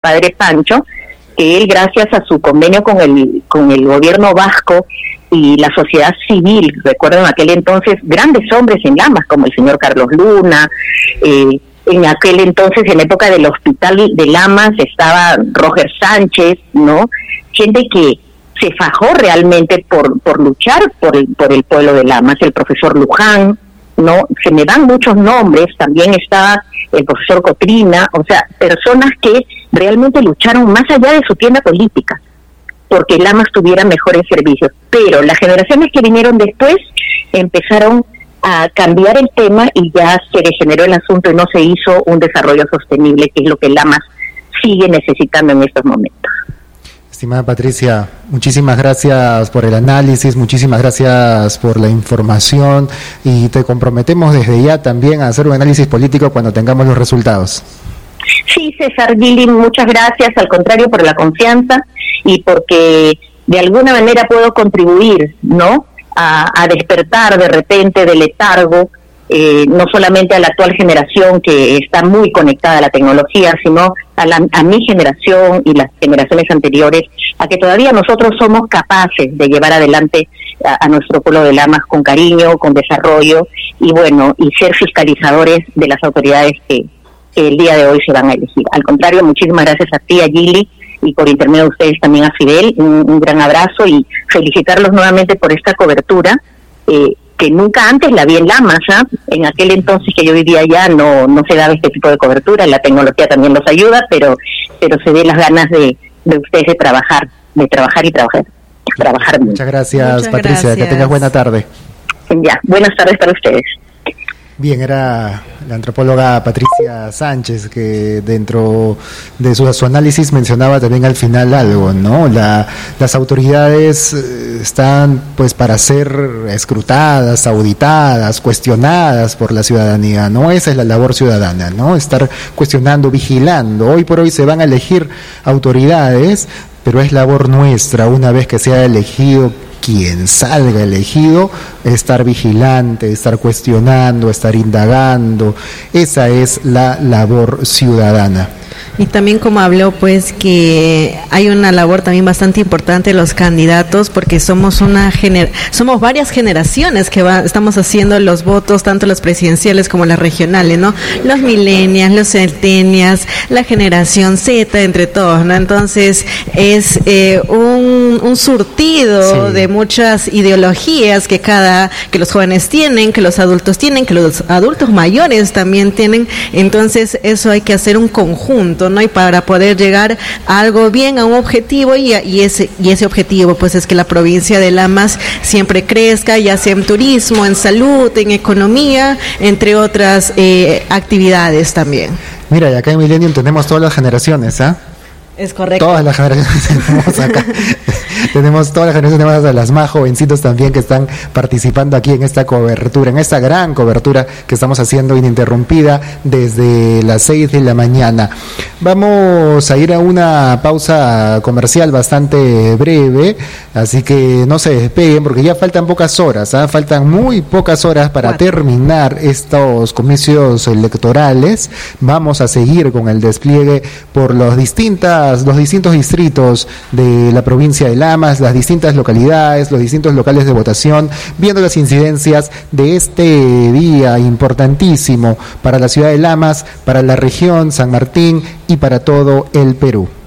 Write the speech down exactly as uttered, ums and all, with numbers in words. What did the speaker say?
padre Pancho, que él, gracias a su convenio con el con el gobierno vasco y la sociedad civil, recuerdo en aquel entonces grandes hombres en Lamas, como el señor Carlos Luna, eh, en aquel entonces, en la época del hospital de Lamas, estaba Roger Sánchez, ¿no? Gente que se fajó realmente por por luchar por el, por el pueblo de Lamas, el profesor Luján, ¿no? Se me dan muchos nombres, también está el profesor Cotrina, o sea, personas que realmente lucharon más allá de su tienda política, porque Lamas tuviera mejores servicios. Pero las generaciones que vinieron después empezaron a cambiar el tema y ya se degeneró el asunto y no se hizo un desarrollo sostenible, que es lo que Lamas sigue necesitando en estos momentos. Estimada Patricia, muchísimas gracias por el análisis, muchísimas gracias por la información y te comprometemos desde ya también a hacer un análisis político cuando tengamos los resultados. Sí, César Gili, muchas gracias, al contrario, por la confianza y porque de alguna manera puedo contribuir, ¿no?, a, a despertar de repente del letargo, eh, no solamente a la actual generación que está muy conectada a la tecnología, sino a, la, a mi generación y las generaciones anteriores, a que todavía nosotros somos capaces de llevar adelante a, a nuestro pueblo de Lamas con cariño, con desarrollo y bueno, y ser fiscalizadores de las autoridades que, que el día de hoy se van a elegir. Al contrario, muchísimas gracias a ti, a Gili, y por intermedio de ustedes también a Fidel, un, un gran abrazo y felicitarlos nuevamente por esta cobertura, eh, que nunca antes la vi en Lamas, ¿eh? En aquel entonces que yo vivía allá no no se daba este tipo de cobertura, la tecnología también nos ayuda, pero pero se ve las ganas de, de ustedes de trabajar, de trabajar y trabajar, trabajar bien. Muchas gracias, Muchas Patricia, gracias. Que tengas buena tarde. Ya, buenas tardes para ustedes. Bien, era la antropóloga Patricia Sánchez que dentro de su, su análisis mencionaba también al final algo, ¿no? La, las autoridades están pues para ser escrutadas, auditadas, cuestionadas por la ciudadanía, ¿no? Esa es la labor ciudadana, ¿no? Estar cuestionando, vigilando. Hoy por hoy se van a elegir autoridades, pero es labor nuestra, una vez que se ha elegido quien salga elegido, estar vigilante, estar cuestionando, estar indagando. Esa es la labor ciudadana. Y también como habló, pues que hay una labor también bastante importante de los candidatos, porque somos una gener- somos varias generaciones que va- estamos haciendo los votos, tanto los presidenciales como las regionales, ¿no? Los millennials, los centennials, la generación Z, entre todos, ¿no? Entonces es eh, un, un surtido sí. de muchas ideologías que cada que los jóvenes tienen, que los adultos tienen, que los adultos mayores también tienen. Entonces eso hay que hacer un conjunto, ¿no? Y para poder llegar a algo bien, a un objetivo, y, y ese y ese objetivo pues es que la provincia de Lamas siempre crezca, ya sea en turismo, en salud, en economía, entre otras eh, actividades también. Mira, y acá en Millennium tenemos todas las generaciones, ¿ah? ¿eh? Es correcto. Todas las generaciones tenemos acá. Tenemos todas las generaciones, tenemos a las más jovencitos también que están participando aquí en esta cobertura, en esta gran cobertura que estamos haciendo ininterrumpida desde las seis de la mañana. Vamos a ir a una pausa comercial bastante breve, así que no se despeguen porque ya faltan pocas horas, ¿eh? Faltan muy pocas horas para Cuatro. terminar estos comicios electorales. Vamos a seguir con el despliegue por los distintas, los distintos distritos de la provincia de Lamas, las distintas localidades, los distintos locales de votación, viendo las incidencias de este día importantísimo para la ciudad de Lamas, para la región, San Martín y para todo el Perú.